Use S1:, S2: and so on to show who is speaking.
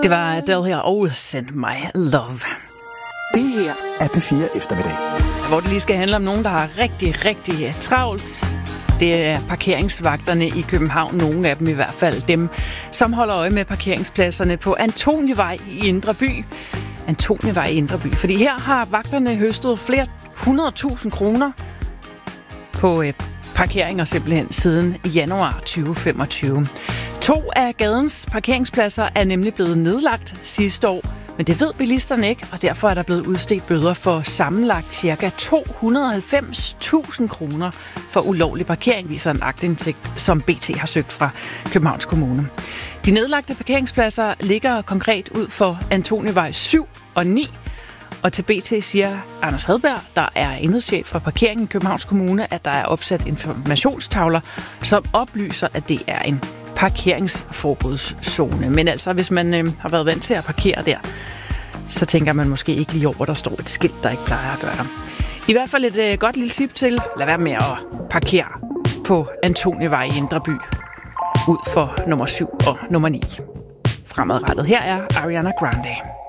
S1: Det var Adele her, og Send My Love.
S2: Det her er P4 Eftermiddag.
S1: Hvor det lige skal handle om nogen, der har rigtig, rigtig travlt. Det er parkeringsvagterne i København, nogle af dem i hvert fald. Dem, som holder øje med parkeringspladserne på Antonievej i Indre By. Antonievej i Indre By. Fordi her har vagterne høstet flere 100.000 kroner på parkeringer simpelthen siden januar 2025. 2 af gadens parkeringspladser er nemlig blevet nedlagt sidste år, men det ved bilisterne ikke, og derfor er der blevet udstedt bøder for sammenlagt ca. 290.000 kroner for ulovlig parkering, viser en aktindsigt, som BT har søgt fra Københavns Kommune. De nedlagte parkeringspladser ligger konkret ud for Antonievej 7 og 9, og til BT siger Anders Hadberg, der er enhedschef for parkering i Københavns Kommune, at der er opsat informationstavler, som oplyser, at det er en parkeringsforbudszone. Men altså, hvis man har været vant til at parkere der, så tænker man måske ikke lige over, der står et skilt, der ikke plejer at gøre det. I hvert fald et godt lille tip til, lad være med at parkere på Antonievej i Indre By, ud for nummer 7 og nummer 9. Fremadrettet her er Ariana Grande.